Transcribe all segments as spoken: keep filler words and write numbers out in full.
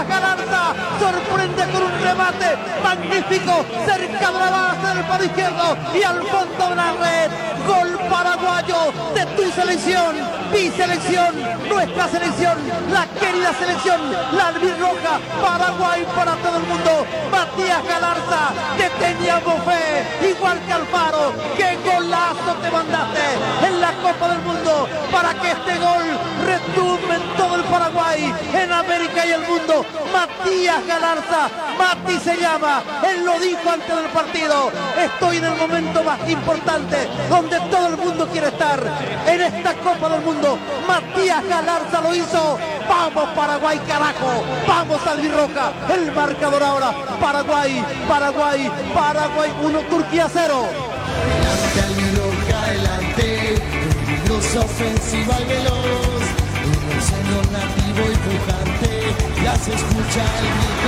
Matías Galarza sorprende con un remate magnífico cerca de la base del palo izquierdo y al fondo de la red. Gol paraguayo de tu selección, mi selección, nuestra selección, la querida selección, la albirroja. Paraguay para todo el mundo. Matías Galarza, que teníamos fe, igual que Alfaro. ¡Qué golazo te mandaste en la Copa del Mundo para que este gol retumbe en todo el Paraguay, en América y el mundo! Matías Galarza, Mati se llama, él lo dijo antes del partido: estoy en el momento más importante, donde todo el mundo quiere estar, en esta Copa del Mundo. Matías Galarza lo hizo. ¡Vamos Paraguay, carajo! ¡Vamos albirroja! El marcador ahora: Paraguay, Paraguay, Paraguay uno, Turquía cero. Adelante albirroja, adelante, peligrosa ofensiva y veloz, un seno nativo y pujante, ya se escucha el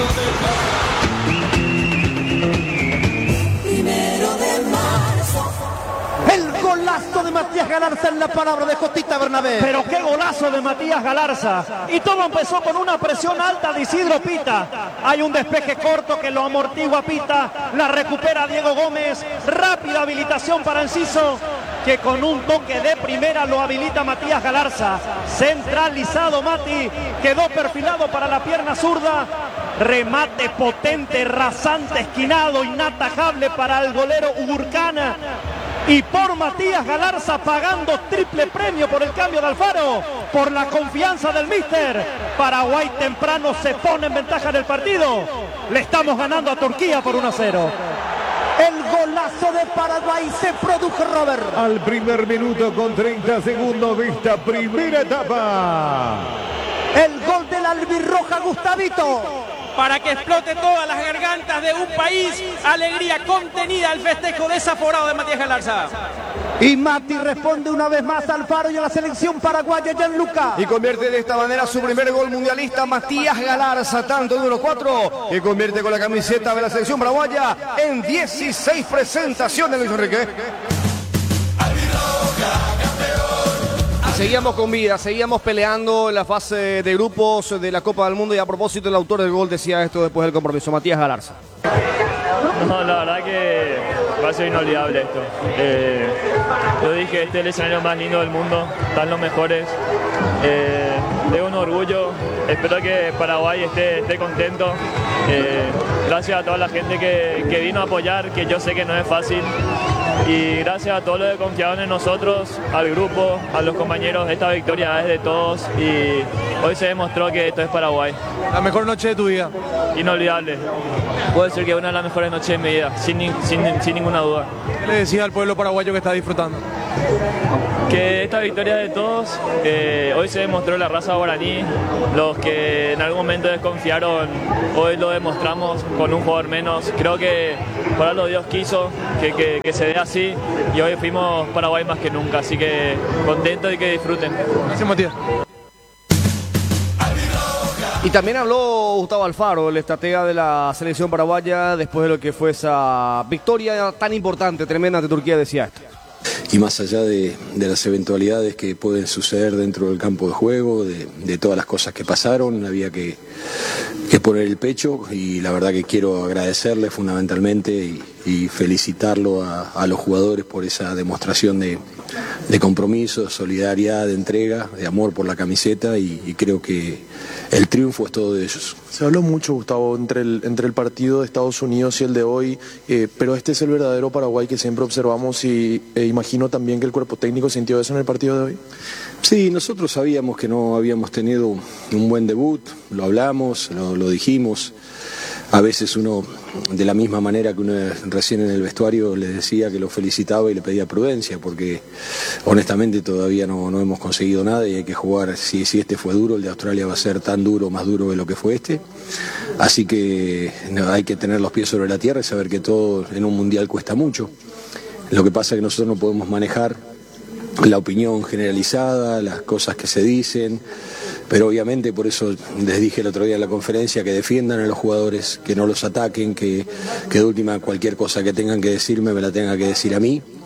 grito de primero de marzo. El golazo de Matías Galarza en la palabra de Jotita Bernabé. Pero qué golazo de Matías Galarza. Y todo empezó con una presión alta de Isidro Pita. Hay un despeje corto que lo amortigua Pita. La recupera Diego Gómez. Rápida habilitación para Enciso, que con un toque de primera lo habilita Matías Galarza. Centralizado Mati. Quedó perfilado para la pierna zurda. Remate potente, rasante, esquinado, inatajable para el golero Urcana. Y por Matías Galarza, pagando triple premio por el cambio de Alfaro, por la confianza del míster. Paraguay temprano se pone en ventaja en el partido. Le estamos ganando a Turquía por uno a cero. El golazo de Paraguay se produjo, Robert. Al primer minuto con treinta segundos de esta primera etapa. El gol del albirroja, Gustavito. Para que explote todas las gargantas de un país. Alegría contenida al festejo desaforado de Matías Galarza. Y Mati responde una vez más al Alfaro y a la selección paraguaya, Gianluca. Y convierte de esta manera su primer gol mundialista Matías Galarza, tanto en uno cuatro, que convierte con la camiseta de la selección paraguaya en dieciséis presentaciones, Luis Enrique. Seguíamos con vida, seguíamos peleando en la fase de grupos de la Copa del Mundo, y a propósito el autor del gol decía esto después del compromiso: Matías Galarza. No, la verdad que va a ser inolvidable esto. Eh, yo dije, este es el escenario más lindo del mundo, están los mejores. Eh, es un orgullo, espero que Paraguay esté, esté contento. Eh, gracias a toda la gente que, que vino a apoyar, que yo sé que no es fácil. Y gracias a todos los que confiaron en nosotros, al grupo, a los compañeros. Esta victoria es de todos y hoy se demostró que esto es Paraguay. La mejor noche de tu vida. Inolvidable. Puede ser que una de las mejores noches de mi vida, sin, sin, sin ninguna duda. ¿Qué le decís al pueblo paraguayo que está disfrutando? Que esta victoria es de todos. Eh, hoy se demostró la raza guaraní. Los que en algún momento desconfiaron, hoy lo demostramos con un jugador menos. Creo que por algo Dios quiso que, que, que se dé así, y hoy fuimos Paraguay más que nunca, así que contento y que disfruten. Gracias, Matías. Y también habló Gustavo Alfaro, el estratega de la selección paraguaya, después de lo que fue esa victoria tan importante, tremenda de Turquía, decía esto. Y más allá de, de las eventualidades que pueden suceder dentro del campo de juego, de, de todas las cosas que pasaron, había que, que poner el pecho, y la verdad que quiero agradecerle fundamentalmente y, y felicitarlo a, a los jugadores por esa demostración de, de compromiso, de solidaridad, de entrega, de amor por la camiseta, y, y creo que el triunfo es todo de ellos. Se habló mucho, Gustavo, entre el, entre el partido de Estados Unidos y el de hoy, eh, pero este es el verdadero Paraguay que siempre observamos, y eh, imagino también que el cuerpo técnico sintió eso en el partido de hoy. Sí, nosotros sabíamos que no habíamos tenido un buen debut, lo hablamos, lo, lo dijimos. A veces uno, de la misma manera que uno recién en el vestuario le decía que lo felicitaba y le pedía prudencia, porque honestamente todavía no, no hemos conseguido nada y hay que jugar. Si, si este fue duro, el de Australia va a ser tan duro, más duro de lo que fue este. Así que no, hay que tener los pies sobre la tierra y saber que todo en un mundial cuesta mucho. Lo que pasa es que nosotros no podemos manejar la opinión generalizada, las cosas que se dicen, pero obviamente por eso les dije el otro día en la conferencia que defiendan a los jugadores, que no los ataquen, que, que de última cualquier cosa que tengan que decirme me la tengan que decir a mí,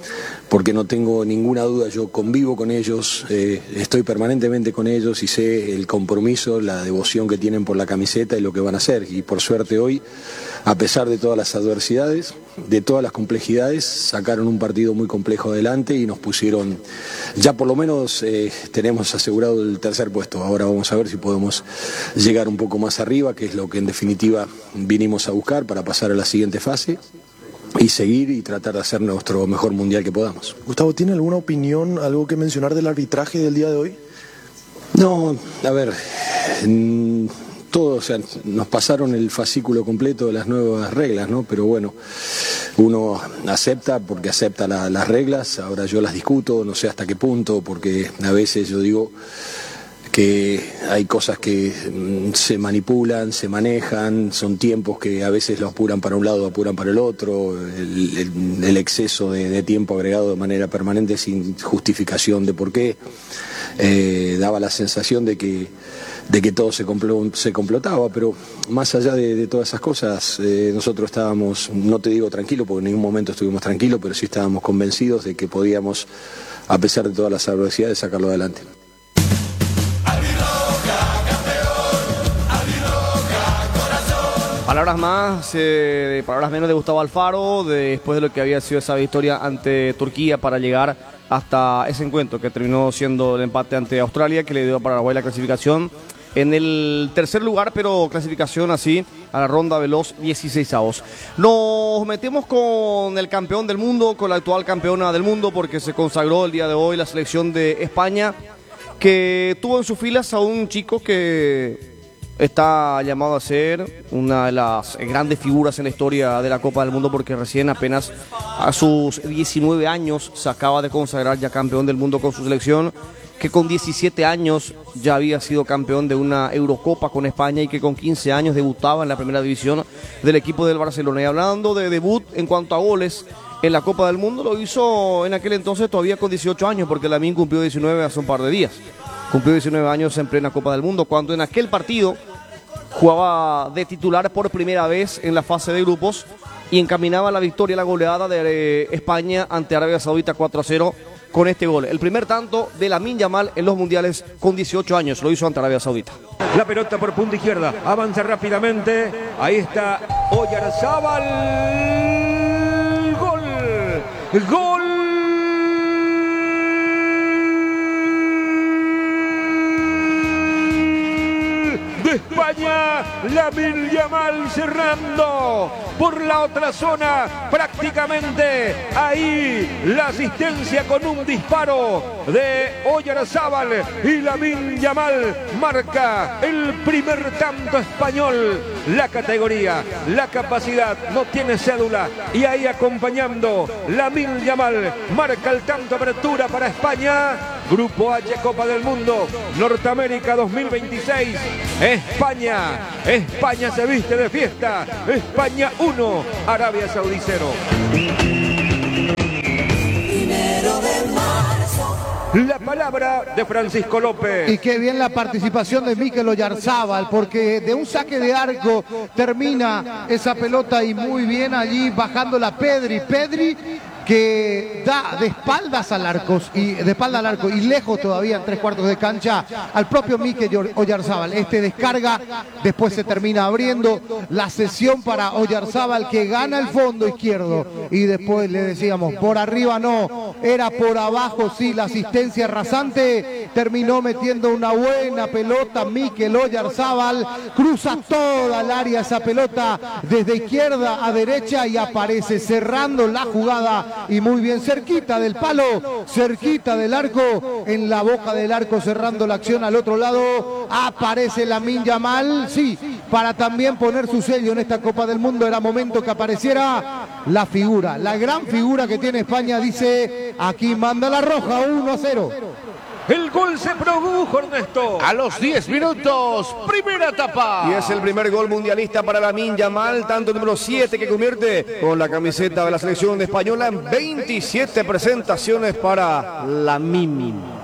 porque no tengo ninguna duda, yo convivo con ellos, eh, estoy permanentemente con ellos y sé el compromiso, la devoción que tienen por la camiseta y lo que van a hacer. Y por suerte hoy, a pesar de todas las adversidades, de todas las complejidades, sacaron un partido muy complejo adelante y nos pusieron, ya por lo menos eh, tenemos asegurado el tercer puesto. Ahora vamos a ver si podemos llegar un poco más arriba, que es lo que en definitiva vinimos a buscar para pasar a la siguiente fase y seguir y tratar de hacer nuestro mejor mundial que podamos. Gustavo, ¿tiene alguna opinión, algo que mencionar del arbitraje del día de hoy? No, a ver, mmm, todo, o sea, nos pasaron el fascículo completo de las nuevas reglas, ¿no? Pero bueno, uno acepta porque acepta la, las reglas, ahora yo las discuto, no sé hasta qué punto, porque a veces yo digo que hay cosas que se manipulan, se manejan, son tiempos que a veces lo apuran para un lado, lo apuran para el otro, el, el, el exceso de, de tiempo agregado de manera permanente sin justificación de por qué, eh, daba la sensación de que, de que todo se, complo, se complotaba, pero más allá de, de todas esas cosas, eh, nosotros estábamos, no te digo tranquilos, porque en ningún momento estuvimos tranquilos, pero sí estábamos convencidos de que podíamos, a pesar de todas las adversidades, sacarlo adelante. Palabras más, eh, palabras menos de Gustavo Alfaro, de, después de lo que había sido esa victoria ante Turquía para llegar hasta ese encuentro que terminó siendo el empate ante Australia, que le dio a Paraguay la clasificación en el tercer lugar, pero clasificación así a la ronda de los dieciseisavos. Nos metemos con el campeón del mundo, con la actual campeona del mundo, porque se consagró el día de hoy la selección de España, que tuvo en sus filas a un chico que está llamado a ser una de las grandes figuras en la historia de la Copa del Mundo, porque recién apenas a sus diecinueve años se acaba de consagrar ya campeón del mundo con su selección, que con diecisiete años ya había sido campeón de una Eurocopa con España y que con quince años debutaba en la primera división del equipo del Barcelona. Y hablando de debut en cuanto a goles en la Copa del Mundo, lo hizo en aquel entonces todavía con dieciocho años, porque Lamine cumplió diecinueve hace un par de días. Cumplió diecinueve años en plena Copa del Mundo, cuando en aquel partido jugaba de titular por primera vez en la fase de grupos y encaminaba la victoria, la goleada de España ante Arabia Saudita cuatro a cero con este gol. El primer tanto de Lamine Yamal en los mundiales con dieciocho años, lo hizo ante Arabia Saudita. La pelota por punta izquierda, avanza rápidamente, ahí está Oyarzábal, gol, gol. De España, Lamine Yamal cerrando por la otra zona, prácticamente ahí la asistencia con un disparo de Oyarzábal y Lamine Yamal marca el primer tanto español. La categoría, la capacidad, no tiene cédula, y ahí acompañando Lamine Yamal marca el tanto apertura para España. Grupo H, Copa del Mundo, Norteamérica dos mil veintiséis. España, España se viste de fiesta. España uno, Arabia Saudí cero. La palabra de Francisco López. Y qué bien la participación de Mikel Oyarzábal, porque de un saque de arco termina esa pelota y muy bien allí bajándola Pedri. Pedri que da de espaldas al arco y de espalda al arco y lejos todavía en tres cuartos de cancha al propio Mikel Oyarzábal. Este descarga, después se termina abriendo la sesión para Oyarzábal, que gana el fondo izquierdo, y después le decíamos por arriba no, era por abajo sí, la asistencia rasante, terminó metiendo una buena pelota Mikel Oyarzábal, cruza toda el área esa pelota desde izquierda a derecha y aparece cerrando la jugada. Y muy bien, cerquita del palo, cerquita del arco, en la boca del arco, cerrando la acción al otro lado, aparece Lamine Yamal, sí, para también poner su sello en esta Copa del Mundo. Era momento que apareciera la figura, la gran figura que tiene España, dice, aquí manda la roja, uno a cero. El gol se produjo, Ernesto. A los diez minutos, primera etapa. Y es el primer gol mundialista para Lamine Yamal, tanto número siete que convierte con la camiseta de la selección española en veintisiete presentaciones para Lamine.